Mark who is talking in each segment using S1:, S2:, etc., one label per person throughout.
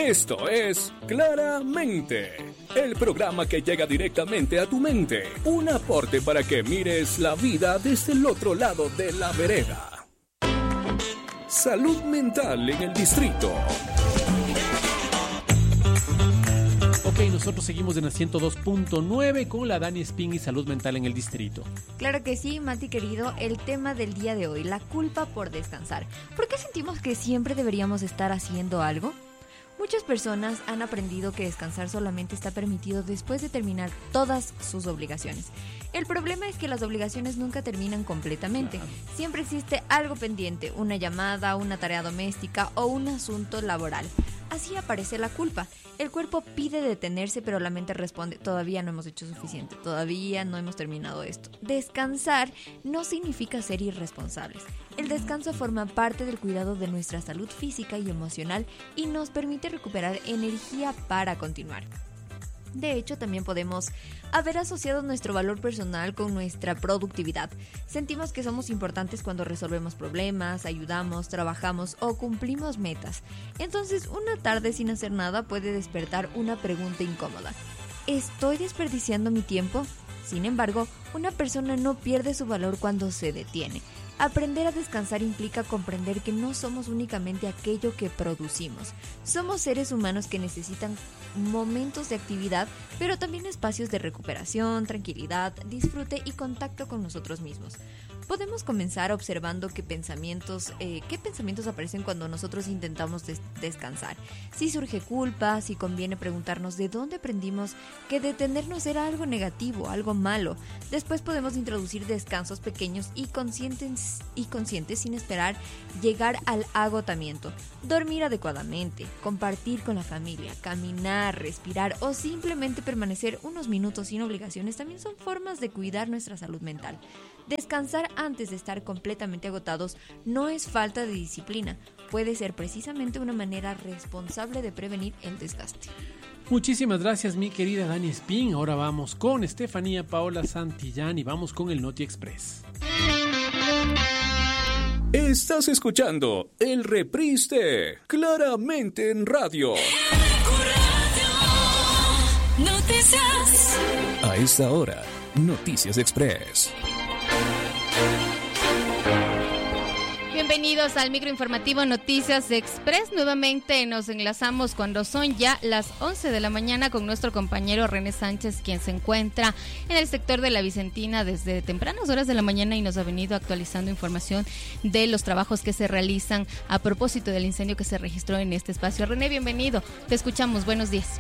S1: Esto es Claramente, el programa que llega directamente a tu mente. Un aporte para que mires la vida desde el otro lado de la vereda. Salud mental en el distrito.
S2: Ok, nosotros seguimos en el 102.9 con la Dani Espín y Salud Mental en el Distrito.
S3: Claro que sí, Mati querido, el tema del día de hoy, la culpa por descansar. ¿Por qué sentimos que siempre deberíamos estar haciendo algo? Muchas personas han aprendido que descansar solamente está permitido después de terminar todas sus obligaciones. El problema es que las obligaciones nunca terminan completamente. Siempre existe algo pendiente, una llamada, una tarea doméstica o un asunto laboral. Así aparece la culpa. El cuerpo pide detenerse, pero la mente responde: todavía no hemos hecho suficiente, todavía no hemos terminado esto. Descansar no significa ser irresponsables. El descanso forma parte del cuidado de nuestra salud física y emocional y nos permite recuperar energía para continuar. De hecho, también podemos haber asociado nuestro valor personal con nuestra productividad. Sentimos que somos importantes cuando resolvemos problemas, ayudamos, trabajamos o cumplimos metas. Entonces, una tarde sin hacer nada puede despertar una pregunta incómoda. ¿Estoy desperdiciando mi tiempo? Sin embargo, una persona no pierde su valor cuando se detiene. Aprender a descansar implica comprender que no somos únicamente aquello que producimos. Somos seres humanos que necesitan momentos de actividad, pero también espacios de recuperación, tranquilidad, disfrute y contacto con nosotros mismos. Podemos comenzar observando qué pensamientos aparecen cuando nosotros intentamos descansar. Si surge culpa, si conviene preguntarnos de dónde aprendimos que detenernos era algo negativo, algo malo. Después podemos introducir descansos pequeños y conscientes sin esperar llegar al agotamiento. Dormir adecuadamente, compartir con la familia, caminar, respirar o simplemente permanecer unos minutos sin obligaciones también son formas de cuidar nuestra salud mental. Descansar antes de estar completamente agotados no es falta de disciplina, puede ser precisamente una manera responsable de prevenir el desgaste.
S2: Muchísimas gracias, mi querida Dani Espín. Ahora vamos con Estefanía Paola Santillán y vamos con el Noti Express.
S1: Estás escuchando el reprise de Claramente en Radio.
S4: Noticias.
S1: A esta hora, Noticias Express.
S5: Bienvenidos al microinformativo Noticias Express. Nuevamente nos enlazamos cuando son ya las 11 de la mañana con nuestro compañero René Sánchez, quien se encuentra en el sector de la Vicentina desde tempranas horas de la mañana y nos ha venido actualizando información de los trabajos que se realizan a propósito del incendio que se registró en este espacio. René, bienvenido. Te escuchamos. Buenos días.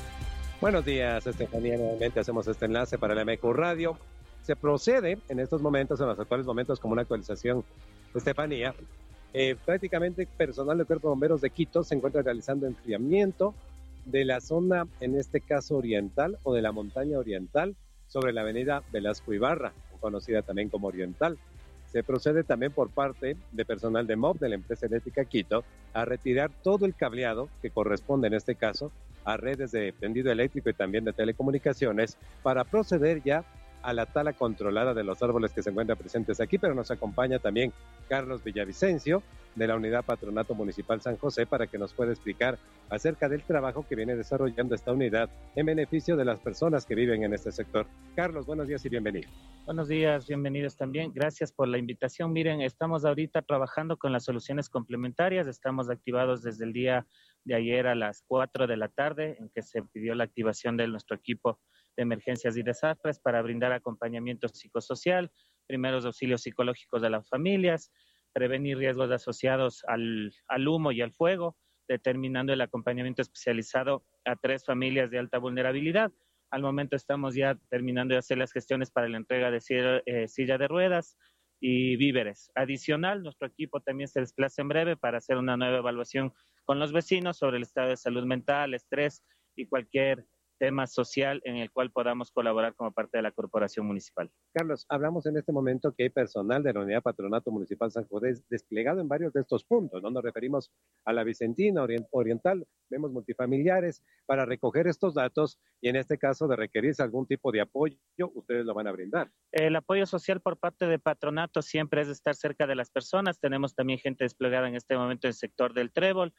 S6: Buenos días, Estefanía. Nuevamente hacemos este enlace para la MQ Radio. Se procede en estos momentos, en los actuales momentos, como una actualización, Estefanía. Prácticamente personal del Cuerpo de Bomberos de Quito se encuentra realizando enfriamiento de la zona, en este caso oriental, o de la montaña oriental, sobre la avenida Velasco Ibarra, conocida también como Oriental. Se procede también por parte de personal de MOB, de la empresa eléctrica Quito, a retirar todo el cableado que corresponde, en este caso, a redes de tendido eléctrico y también de telecomunicaciones, para proceder ya a la tala controlada de los árboles que se encuentran presentes aquí, pero nos acompaña también Carlos Villavicencio, de la Unidad Patronato Municipal San José, para que nos pueda explicar acerca del trabajo que viene desarrollando esta unidad en beneficio de las personas que viven en este sector. Carlos, buenos días y bienvenido.
S7: Buenos días, bienvenidos también. Gracias por la invitación. Miren, estamos ahorita trabajando con las soluciones complementarias. Estamos activados desde el día de ayer a las 4 de la tarde, en que se pidió la activación de nuestro equipo de emergencias y desastres para brindar acompañamiento psicosocial, primeros auxilios psicológicos de las familias, prevenir riesgos asociados al humo y al fuego, determinando el acompañamiento especializado a 3 familias de alta vulnerabilidad. Al momento estamos ya terminando de hacer las gestiones para la entrega de silla de ruedas y víveres. Adicional, nuestro equipo también se desplaza en breve para hacer una nueva evaluación con los vecinos sobre el estado de salud mental, estrés y cualquier tema social en el cual podamos colaborar como parte de la corporación municipal.
S6: Carlos, hablamos en este momento que hay personal de la Unidad Patronato Municipal San José desplegado en varios de estos puntos, ¿no? Nos referimos a la Vicentina, Oriental, vemos multifamiliares, para recoger estos datos y en este caso de requerirse algún tipo de apoyo, ustedes lo van a brindar.
S7: El apoyo social por parte de Patronato siempre es estar cerca de las personas. Tenemos también gente desplegada en este momento en el sector del Trébol,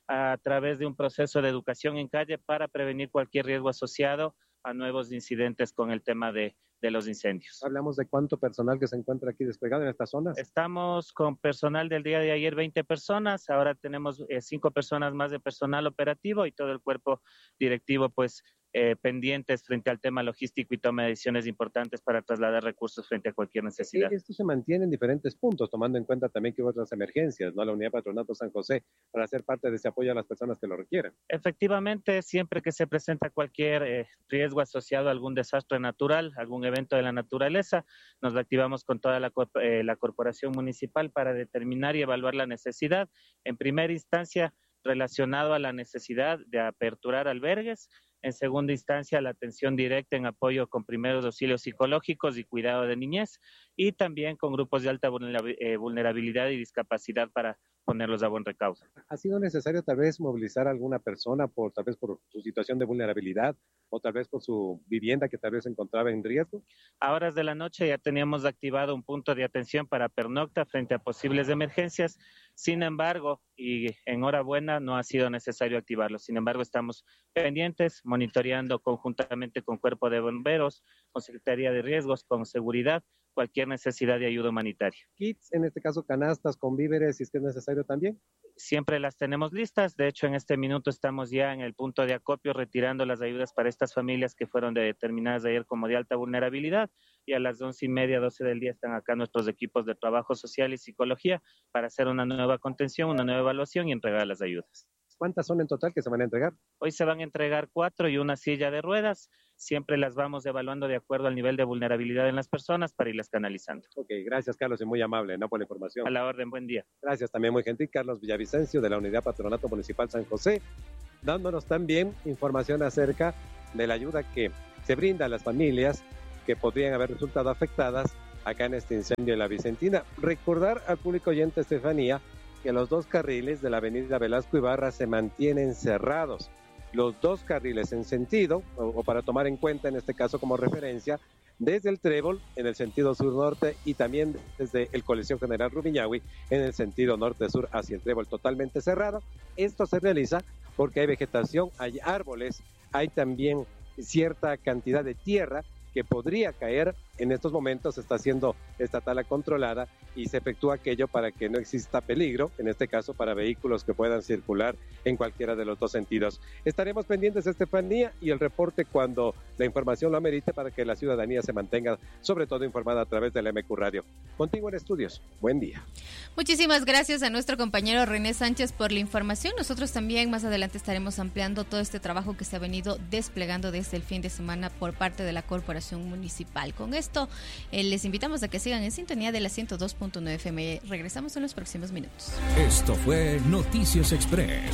S7: a través de un proceso de educación en calle para prevenir cualquier riesgo asociado a nuevos incidentes con el tema de los incendios.
S6: Hablamos de cuánto personal que se encuentra aquí desplegado en estas zonas.
S7: Estamos con personal del día de ayer, 20 personas, ahora tenemos 5 personas más de personal operativo y todo el cuerpo directivo, pues, pendientes frente al tema logístico y toma de decisiones importantes para trasladar recursos frente a cualquier necesidad.
S6: Esto se mantiene en diferentes puntos, tomando en cuenta también que hubo otras emergencias, ¿no? La Unidad Patronato San José, para hacer parte de ese apoyo a las personas que lo requieren.
S7: Efectivamente, siempre que se presenta cualquier riesgo asociado a algún desastre natural, algún evento de la naturaleza, nos activamos con toda la corporación municipal para determinar y evaluar la necesidad. En primera instancia, relacionado a la necesidad de aperturar albergues. En segunda instancia, la atención directa en apoyo con primeros auxilios psicológicos y cuidado de niñez, y también con grupos de alta vulnerabilidad y discapacidad para ponerlos a buen recaudo.
S6: ¿Ha sido necesario tal vez movilizar a alguna persona tal vez por su situación de vulnerabilidad o tal vez por su vivienda que tal vez se encontraba en riesgo?
S7: A horas de la noche ya teníamos activado un punto de atención para pernocta frente a posibles emergencias. Sin embargo, y enhorabuena, no ha sido necesario activarlo. Sin embargo, estamos pendientes, monitoreando conjuntamente con Cuerpo de Bomberos, con Secretaría de Riesgos, con Seguridad, cualquier necesidad de ayuda humanitaria.
S6: Kits, en este caso canastas con víveres, si es que es necesario también.
S7: Siempre las tenemos listas. De hecho, en este minuto estamos ya en el punto de acopio retirando las ayudas para estas familias que fueron determinadas ayer como de alta vulnerabilidad, y a las 11:30, 12 del día están acá nuestros equipos de trabajo social y psicología para hacer una nueva contención, una nueva evaluación y entregar las ayudas.
S6: ¿Cuántas son en total que se van a entregar?
S7: Hoy se van a entregar 4 y una silla de ruedas. Siempre las vamos evaluando de acuerdo al nivel de vulnerabilidad en las personas para irlas canalizando.
S6: Ok, gracias Carlos y muy amable, ¿no? Por la información.
S7: A la orden, buen día.
S6: Gracias también, muy gentil, Carlos Villavicencio de la Unidad Patronato Municipal San José, dándonos también información acerca de la ayuda que se brinda a las familias que podrían haber resultado afectadas acá en este incendio en la Vicentina. Recordar al público oyente, Estefanía, que los 2 carriles de la avenida Velasco Ibarra se mantienen cerrados. Los 2 carriles en sentido, o para tomar en cuenta en este caso como referencia, desde el Trébol en el sentido sur-norte y también desde el Coliseo General Rumiñahui en el sentido norte-sur hacia el Trébol, totalmente cerrado. Esto se realiza porque hay vegetación, hay árboles, hay también cierta cantidad de tierra que podría caer. En estos momentos está siendo esta tala controlada y se efectúa aquello para que no exista peligro, en este caso para vehículos que puedan circular en cualquiera de los 2 sentidos. Estaremos pendientes, Estefanía, y el reporte cuando la información lo amerite para que la ciudadanía se mantenga sobre todo informada a través de la MQ Radio. Contigo en estudios, buen día.
S5: Muchísimas gracias a nuestro compañero René Sánchez por la información. Nosotros también más adelante estaremos ampliando todo este trabajo que se ha venido desplegando desde el fin de semana por parte de la Corporación Municipal. Con esto, les invitamos a que sigan en sintonía de la 102.9 FM. Regresamos en los próximos minutos.
S1: Esto fue Noticias Express.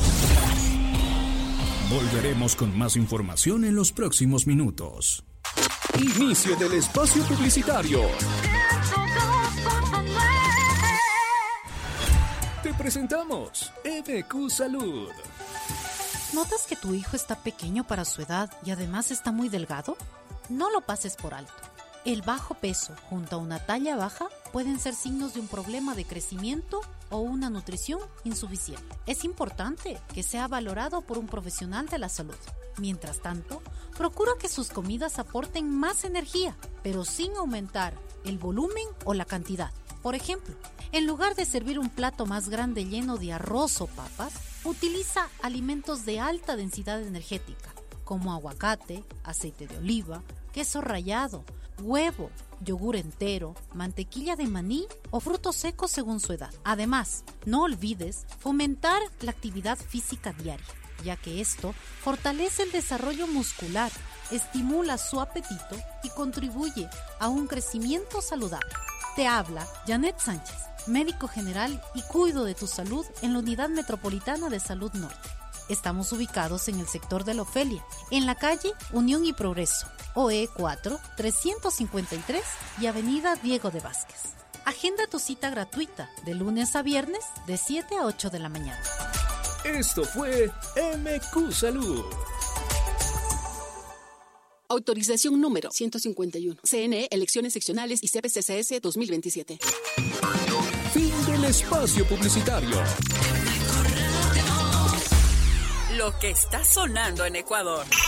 S1: Volveremos con más información en los próximos minutos. Inicio del espacio publicitario. Te presentamos MQ Salud.
S4: ¿Notas que tu hijo está pequeño para su edad y además está muy delgado? No lo pases por alto. El bajo peso junto a una talla baja pueden ser signos de un problema de crecimiento o una nutrición insuficiente. Es importante que sea valorado por un profesional de la salud. Mientras tanto, procura que sus comidas aporten más energía, pero sin aumentar el volumen o la cantidad. Por ejemplo, en lugar de servir un plato más grande lleno de arroz o papas, utiliza alimentos de alta densidad energética, como aguacate, aceite de oliva, queso rallado, huevo, yogur entero, mantequilla de maní o frutos secos según su edad. Además, no olvides fomentar la actividad física diaria, ya que esto fortalece el desarrollo muscular, estimula su apetito y contribuye a un crecimiento saludable. Te habla Janet Sánchez, médico general y cuido de tu salud en la Unidad Metropolitana de Salud Norte. Estamos ubicados en el sector de la Ofelia, en la calle Unión y Progreso, OE 4, 353 y Avenida Diego de Vázquez. Agenda tu cita gratuita de lunes a viernes de 7 a 8 de la mañana.
S1: Esto fue MQ Salud.
S8: Autorización número 151. CNE, Elecciones Seccionales y CPCCS 2027.
S1: Fin del espacio publicitario.
S9: lo que está sonando en Ecuador.